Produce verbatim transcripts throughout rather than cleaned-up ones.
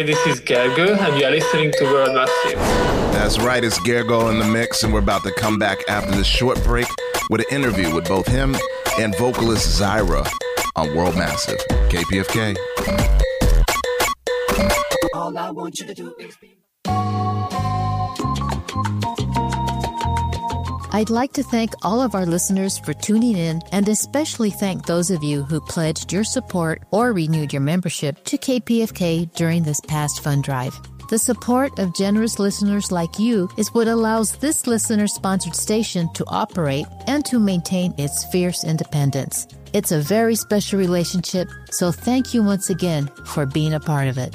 this is Gergo, and you are listening to World Massive. That's right, it's Gergo in the mix, and we're about to come back after this short break with an interview with both him and vocalist Zyra on World Massive. K P F K. All I want you to do is be... I'd like to thank all of our listeners for tuning in, and especially thank those of you who pledged your support or renewed your membership to K P F K during this past fund drive. The support of generous listeners like you is what allows this listener-sponsored station to operate and to maintain its fierce independence. It's a very special relationship, so thank you once again for being a part of it.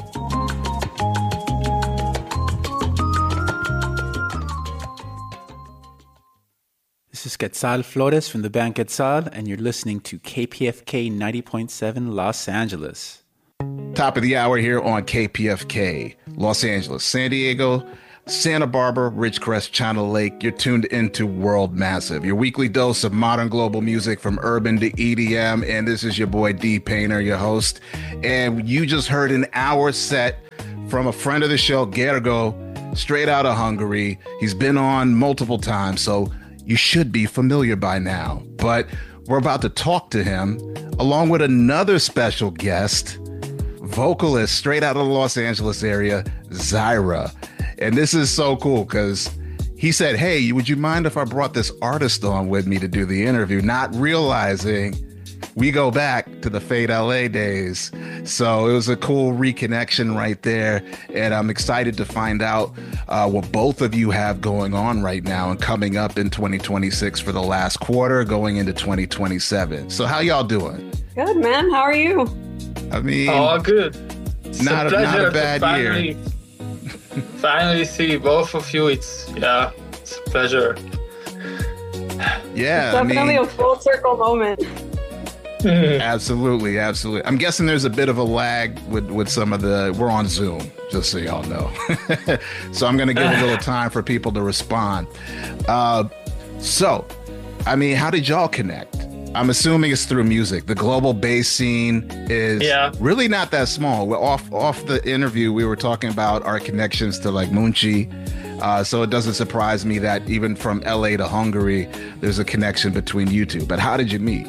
This is Quetzal Flores from the band Quetzal, and you're listening to K P F K ninety point seven Los Angeles. Top of the hour here on K P F K, Los Angeles, San Diego, Santa Barbara, Ridgecrest, China Lake. You're tuned into World Massive, your weekly dose of modern global music from urban to E D M. And this is your boy D Painter, your host. And you just heard an hour set from a friend of the show, Gergo, straight out of Hungary. He's been on multiple times, so you should be familiar by now. But we're about to talk to him along with another special guest, vocalist straight out of the Los Angeles area, Zyra. And this is so cool because he said, hey, would you mind if I brought this artist on with me to do the interview? Not realizing we go back to the Fade L A days. So it was a cool reconnection right there. And I'm excited to find out uh, what both of you have going on right now and coming up in twenty twenty-six for the last quarter, going into twenty twenty-seven. So how y'all doing? Good, man. How are you? I mean, oh, good. It's not a, a not a bad to finally, year. Finally see both of you. It's, yeah, it's a pleasure. Yeah, it's definitely I mean, a full circle moment. Absolutely, absolutely. I'm guessing there's a bit of a lag with, with some of the... We're on Zoom, just so y'all know. So I'm going to give a little time for people to respond. Uh, so, I mean, how did y'all connect? I'm assuming it's through music. The global bass scene is yeah. really not that small. We're off, off the interview, we were talking about our connections to like Munchi. Uh, so it doesn't surprise me that even from L A to Hungary, there's a connection between you two. But how did you meet?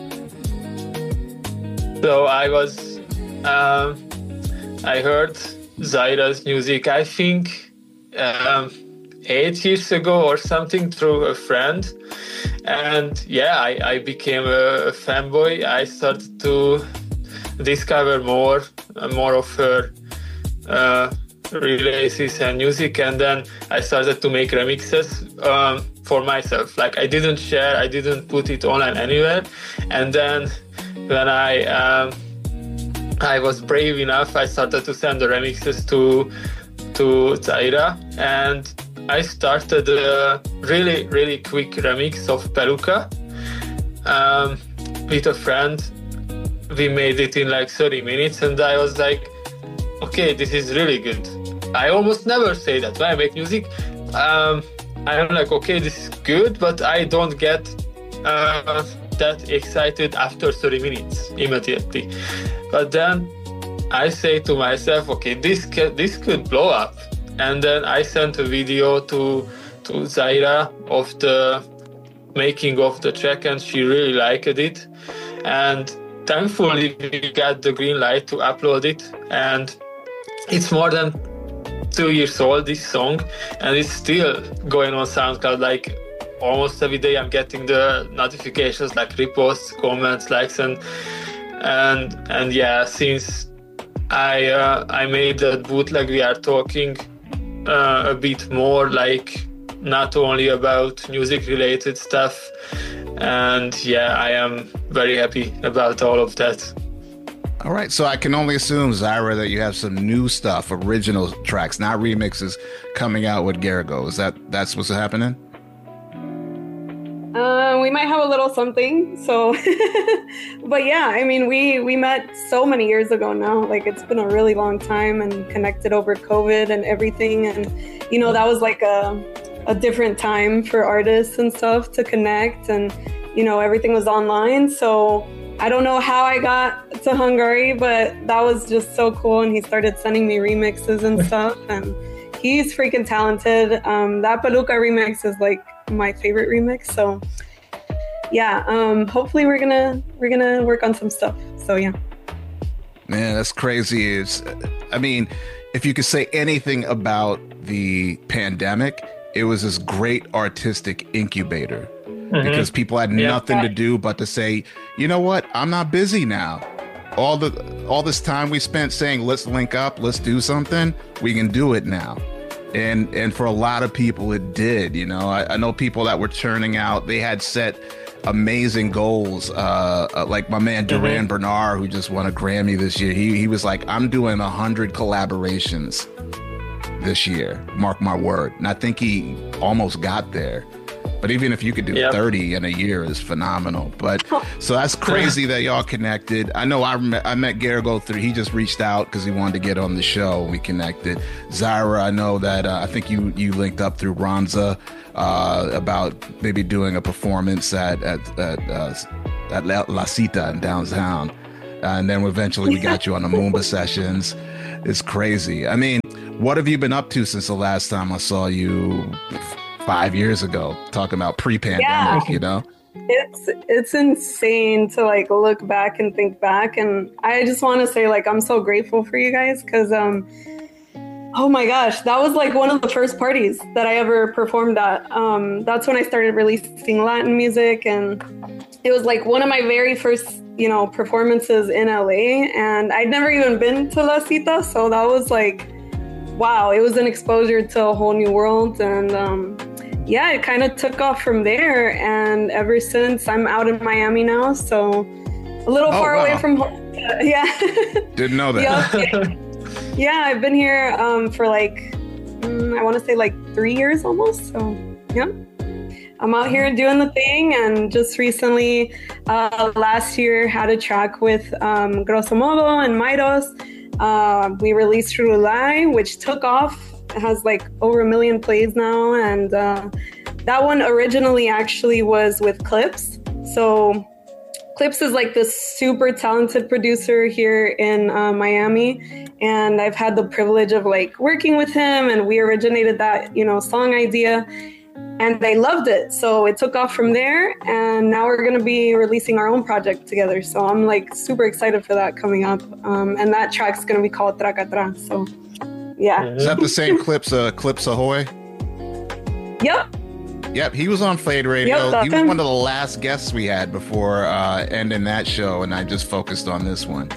So I was, um, I heard Zyra's music, I think, um, eight years ago or something through a friend. And yeah, I, I became a, a fanboy. I started to discover more and more of her uh, releases and music. And then I started to make remixes um, for myself. Like I didn't share, I didn't put it online anywhere. And then when I um, I was brave enough, I started to send the remixes to to Zyra, and I started a really really quick remix of Peluca um, with a friend. We made it in like thirty minutes, and I was like, okay, this is really good. I almost never say that when I make music. Um, I'm like, okay, this is good, but I don't get uh, that excited after thirty minutes immediately. But then I say to myself, okay, this can, this could blow up. And then I sent a video to to Zyra of the making of the track, and she really liked it. And thankfully we got the green light to upload it. And it's more than two years old, this song, and it's still going on SoundCloud. Like almost every day I'm getting the notifications, like reposts, comments, likes, and and and yeah, since I uh, I made that bootleg, we are talking uh, a bit more, like not only about music related stuff. And yeah, I am very happy about all of that. All right, so I can only assume, Zyra, that you have some new stuff, original tracks, not remixes, coming out with Gergo. Is that that's what's happening? Uh, we might have a little something. So, but yeah, I mean, we we met so many years ago now. Like it's been a really long time, and connected over COVID and everything. And you know, that was like a a different time for artists and stuff to connect, and you know, everything was online. So I don't know how I got to Hungary, but that was just so cool. And he started sending me remixes and stuff. And he's freaking talented. Um, that Peluca remix is like my favorite remix. So yeah, um, hopefully we're gonna we're gonna work on some stuff. So yeah. Man, that's crazy. It's, I mean, if you could say anything about the pandemic, it was this great artistic incubator. Mm-hmm. Because people had yeah. nothing to do but to say, you know what, I'm not busy now. All the all this time we spent saying, let's link up, let's do something, we can do it now. And and for a lot of people, it did. You know, I, I know people that were churning out. They had set amazing goals. Uh, uh, like my man Duran mm-hmm. Bernard, who just won a Grammy this year. He he was like, I'm doing a hundred collaborations this year. Mark my word. And I think he almost got there. But even if you could do yep. thirty in a year is phenomenal. But so that's crazy that y'all connected. I know I met, I met Gergo through, he just reached out because he wanted to get on the show. We connected. Zaira, I know that uh, I think you you linked up through Ronza uh, about maybe doing a performance at at at, uh, at La, La Cita in downtown. Uh, and then eventually we got you on the Moomba sessions. It's crazy. I mean, what have you been up to since the last time I saw you? Five years ago, talking about pre-pandemic, yeah. you know? It's it's insane to like look back and think back. And I just want to say like, I'm so grateful for you guys because, um, oh my gosh, that was like one of the first parties that I ever performed at. Um, that's when I started releasing Latin music. And it was like one of my very first, you know, performances in L A. And I'd never even been to La Cita. So that was like, wow, it was an exposure to a whole new world. And, um, yeah, it kind of took off from there. And ever since, I'm out in Miami now, so a little oh, far wow. away from home. Yeah. Didn't know that. yeah, yeah, I've been here um, for like, mm, I want to say like three years almost. So, yeah. I'm out here doing the thing. And just recently, uh, last year, had a track with um, Grosso Modo and Mairos. Uh, we released Rulai, which took off. It has like over a million plays now. And uh, that one originally actually was with Clips. So Clips is like this super talented producer here in uh, Miami. And I've had the privilege of like working with him. And we originated that, you know, song idea. And they loved it. So it took off from there. And now we're going to be releasing our own project together. So I'm like super excited for that coming up. Um, and that track's going to be called Traca Tra. So yeah. Is that the same Clips, uh, Clips Ahoy? Yep. Yep. He was on Fade Radio. Yep, he was one of the last guests we had before uh, ending that show. And I just focused on this one.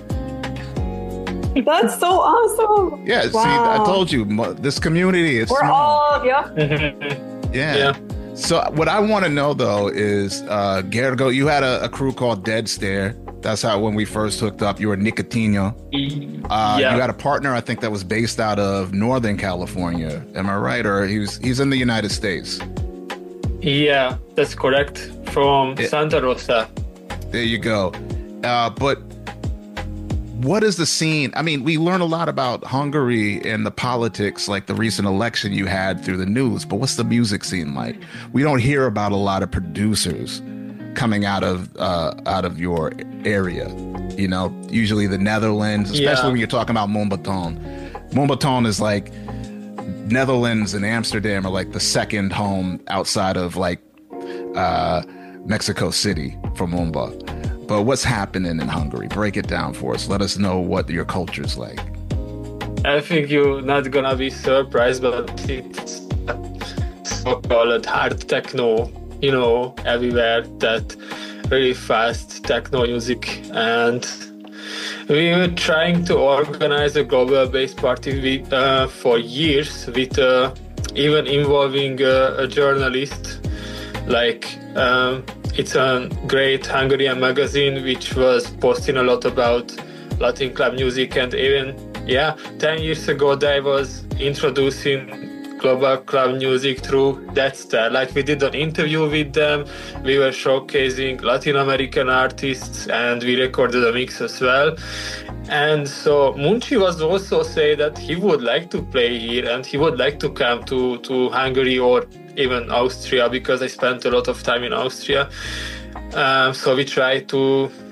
That's so awesome. Yeah. Wow. See, I told you, this community is We're small. all, yeah. Yeah. yeah. So what I want to know, though, is, uh, Gergo, you had a, a crew called Dead Stare. That's how when we first hooked up, you were Nicotino. Uh, yeah. You had a partner, I think, that was based out of Northern California. Am I right? Or he was, he's in the United States. Yeah, that's correct. From it, Santa Rosa. There you go. Uh, but what is the scene? I mean, we learn a lot about Hungary and the politics, like the recent election you had through the news. But what's the music scene like? We don't hear about a lot of producers coming out of uh, out of your area. You know, usually the Netherlands, especially yeah. when you're talking about Moombahton. Moombahton is like Netherlands and Amsterdam are like the second home outside of like uh, Mexico City for Moomba. But what's happening in Hungary? Break it down for us. Let us know what your culture's like. I think you're not gonna be surprised, but it's so-called hard techno, you know, everywhere, that really fast techno music. And we were trying to organize a global-based party with, uh, for years, with uh, even involving uh, a journalist. Like, um, it's a great Hungarian magazine which was posting a lot about Latin club music. And even, yeah, ten years ago, they was introducing global club music through that style. Like, we did an interview with them, we were showcasing Latin American artists, and we recorded a mix as well. And so Munchi was also say that he would like to play here and he would like to come to, to Hungary or even Austria, because I spent a lot of time in Austria. Um, so we tried to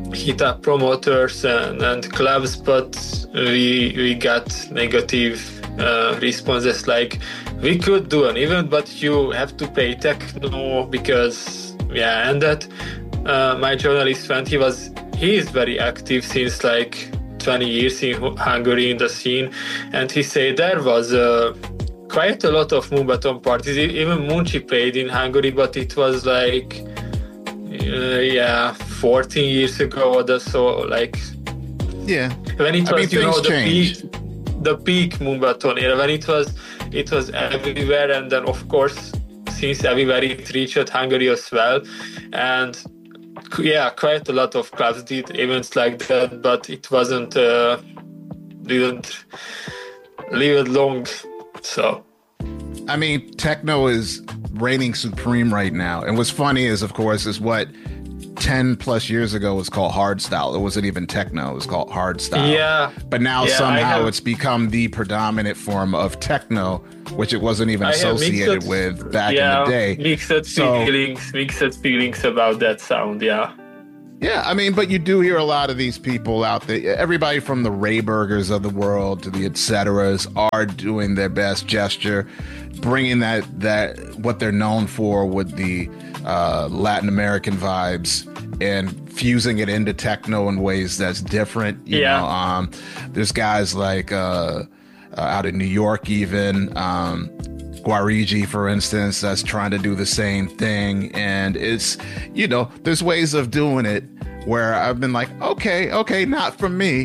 hit up promoters and, and clubs, but we we got negative uh, responses like, we could do an event, but you have to play techno because, yeah, and that uh, my journalist friend, he was, he is very active since like twenty years in Hungary in the scene, and he said there was uh, quite a lot of Moonbaton parties. Even Munchi played in Hungary, but it was like, uh, yeah, fourteen years ago or so, like, yeah, when it I was, mean, you know, the change. peak, the peak Moonbaton era, when it was, it was everywhere, and then of course, since everywhere it reached Hungary as well, and yeah, quite a lot of clubs did events like that, but it wasn't, uh, didn't live it long, so. I mean, techno is reigning supreme right now. And what's funny is, of course, is what ten plus years ago was called hardstyle. It wasn't even techno. It was called hardstyle. Yeah. But now yeah, somehow have, it's become the predominant form of techno, which it wasn't even I associated mixed, with back yeah, in the day. Mixed So- feelings, mixed feelings about that sound, yeah. Yeah, I mean, but you do hear a lot of these people out there. Everybody from the Rayburgers of the world to the et ceteras are doing their best gesture, bringing that that what they're known for with the uh, Latin American vibes and fusing it into techno in ways that's different. You Yeah. know, um, there's guys like uh, uh, out in New York, even. Um, Guarigi, for instance, that's trying to do the same thing. And it's, you know, there's ways of doing it where I've been like, okay, okay, not for me.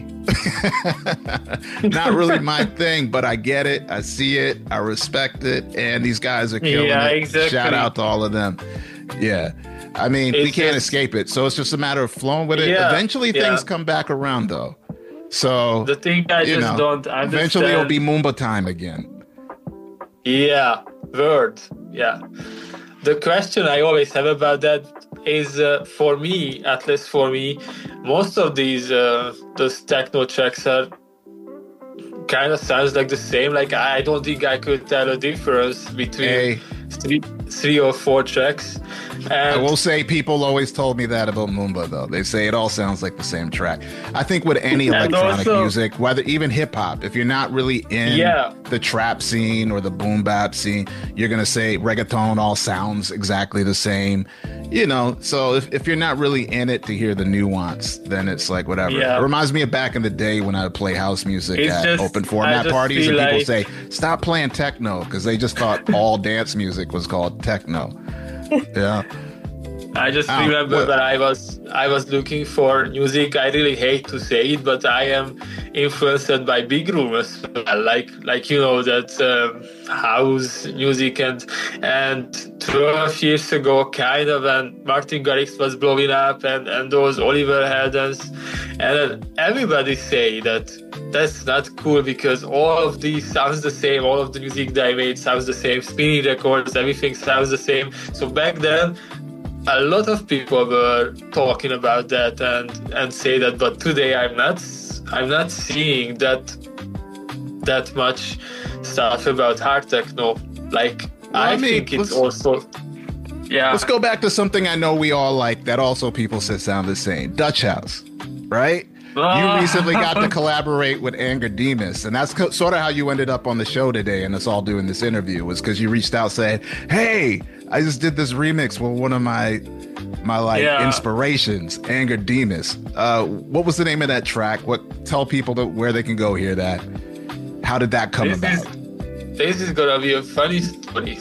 Not really my thing, but I get it. I see it. I respect it. And these guys are killing Yeah, it. exactly. Shout out to all of them. Yeah. I mean, we It's can't just- escape it. So it's just a matter of flowing with it. Yeah, Eventually yeah. things come back around, though. So, The thing I you just know, don't understand. eventually it'll be Moomba time again. Yeah, word. Yeah. The question I always have about that is, uh, for me, at least for me, most of these uh, those techno tracks are kind of sounds like the same. Like, I don't think I could tell a difference between Hey. three, three or four tracks. I And will say people always told me that about Moomba, though. They say it all sounds like the same track. I think with any And electronic also- music, whether even hip hop, if you're not really in Yeah. the trap scene or the boom bap scene, you're going to say reggaeton all sounds exactly the same. You know, so if, if you're not really in it to hear the nuance, then it's like whatever. Yeah. It reminds me of back in the day when I would play house music It's at just- open I format just parties, and feel people like- say, stop playing techno, because they just thought all dance music was called techno. Yeah. I just Oh, remember what- that I was I was looking for music. I really hate to say it, but I am influenced by big room as well. Like like you know that um, house music and and twelve years ago, kind of, when Martin Garrix was blowing up and and those Oliver Heldens, and then everybody say that that's not cool because all of these sounds the same. All of the music they made sounds the same. Spinning records, everything sounds the same. So back then, a lot of people were talking about that and and say that, but today I'm not I'm not seeing that that much stuff about hard techno. Like, I, I mean, think it's let's- also yeah Let's go back to something I know we all like that also people said sound the same. Dutch House, right? Ah. You recently got to collaborate with Anger Demas, and that's co- sort of how you ended up on the show today and us all doing this interview, was because you reached out saying, hey, I just did this remix with one of my my like Yeah. inspirations, Anger Demas. Uh, what was the name of that track? What tell people to, where they can go hear that? How did that come This about? is, this is gonna be a funny story.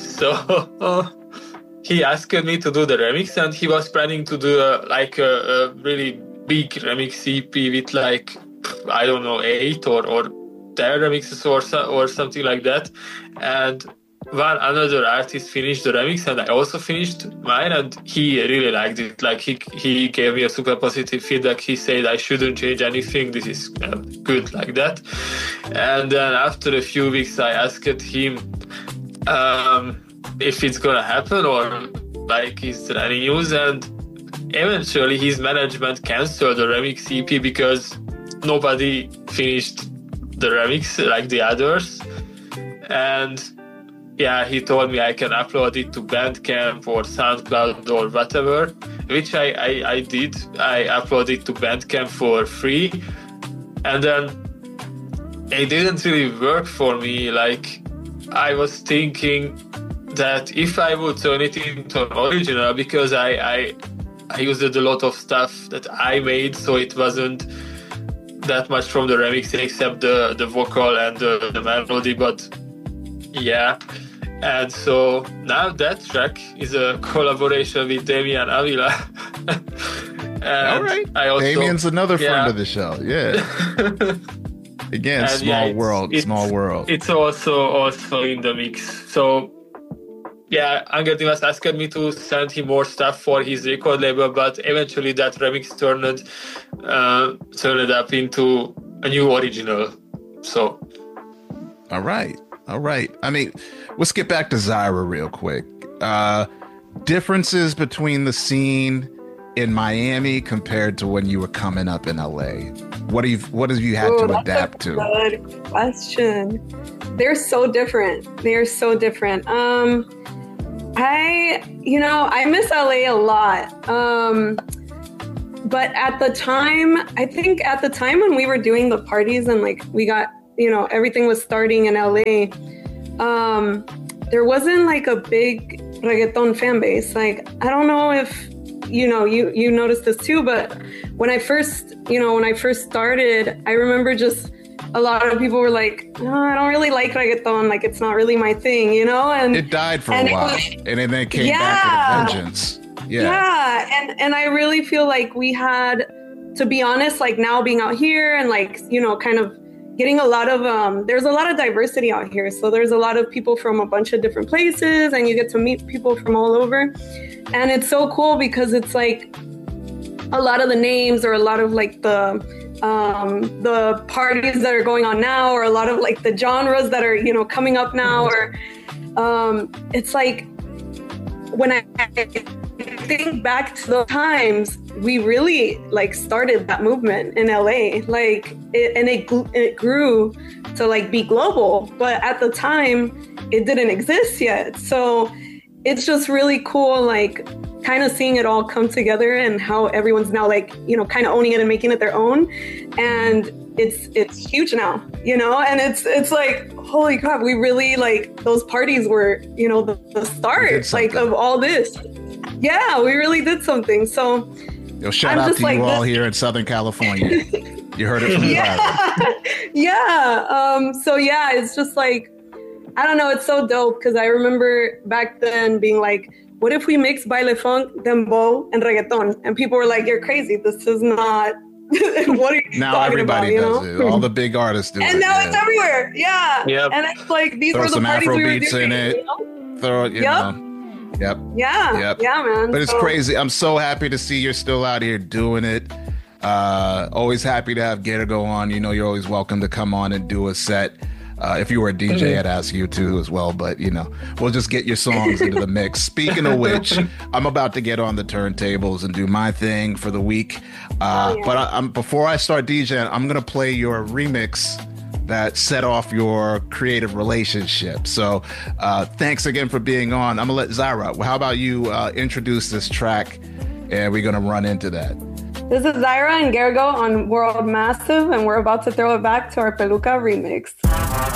So he asked me to do the remix, and he was planning to do a, like a, a really big remix E P with like, I don't know, eight or or ten remixes or so, or something like that. And one another artist finished the remix, and I also finished mine, and he really liked it. Like, he he gave me a super positive feedback. He said I shouldn't change anything. This is uh, good like that. And then after a few weeks, I asked him um, if it's gonna happen or like is there any news. And eventually, his management canceled the remix E P because nobody finished the remix like the others. And yeah, he told me I can upload it to Bandcamp or SoundCloud or whatever, which I, I, I did. I uploaded to Bandcamp for free. And then it didn't really work for me. Like, I was thinking that if I would turn it into an original, because I, I, I used a lot of stuff that I made, so it wasn't that much from the remix except the, the vocal and the, the melody, but yeah. And so now that track is a collaboration with Damian Avila. All right. I also, Damian's another friend yeah. of the show. Yeah. Again, And small yeah, it's- world, it's- small world. It's also also in the mix. So yeah, Angel Dimas asked me to send him more stuff for his record label, but eventually that remix turned uh, turned up into a new original. So All right. All right. I mean, let's get back to Zyra real quick. Uh, differences between the scene in Miami compared to when you were coming up in L A. What do you what have you had Ooh, to that's adapt a to? Good question. They're so different. They're so different. Um, I, you know, I miss L A a lot. Um, but at the time, I think at the time when we were doing the parties and like we got, you know, everything was starting in L A, um, there wasn't like a big reggaeton fan base. Like, I don't know if, you know, you, you noticed this too, but when I first, you know, when I first started, I remember just a lot of people were like, oh, I don't really like reggaeton. Like, it's not really my thing, you know? And It died for and a it while, was- and then it came Yeah. back with a vengeance. Yeah. yeah. And, and I really feel like we had, to be honest, like now being out here and like, you know, kind of getting a lot of, um, there's a lot of diversity out here. So there's a lot of people from a bunch of different places and you get to meet people from all over. And it's so cool because it's like a lot of the names or a lot of like the, um, the parties that are going on now, or a lot of like the genres that are, you know, coming up now, or, um, it's like when I think back to those times, we really like started that movement in L A, like, it, and it it grew to like be global. But at the time, it didn't exist yet. So it's just really cool, like, kind of seeing it all come together and how everyone's now like, you know, kind of owning it and making it their own. And it's it's huge now, you know, and it's it's like, holy crap, we really like those parties were, you know, the, the start like of all this. Yeah, we really did something. So Yo, shout I'm out just to like you all this- here in Southern California. You heard it from the yeah, yeah. Um, so yeah, it's just like, I don't know, it's so dope because I remember back then being like, what if we mix baile funk, dembow, and reggaeton? And people were like, you're crazy. This is not. What are you Now talking everybody about, does you it. know? All the big artists do And it. now yeah. it's everywhere. Yeah. Yep. And it's like, these Throw were the some parties Afro we were beats doing. in it. You know? Throw it, you Yep. know. Yep. Yeah. Yep. Yeah, man. But it's So- crazy. I'm so happy to see you're still out here doing it. Uh, always happy to have Gergo on. You know, you're always welcome to come on and do a set. Uh, if you were a D J, I'd ask you to as well. But, you know, we'll just get your songs into the mix. Speaking of which, I'm about to get on the turntables and do my thing for the week. Uh, Oh, yeah. But I, I'm, before I start DJing, I'm going to play your remix that set off your creative relationship. So uh, thanks again for being on. I'm going to let Zyra, how about you uh, introduce this track, and we're going to run into that. This is Zyra and Gergo on World Massive, and we're about to throw it back to our Peluca remix.